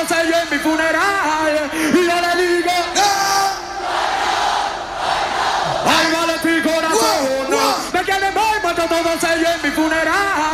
todos ellos en mi funeral. Y yo le digo, ay, vale tu corazón. Me quieren ver, mato todos ellos en mi funeral.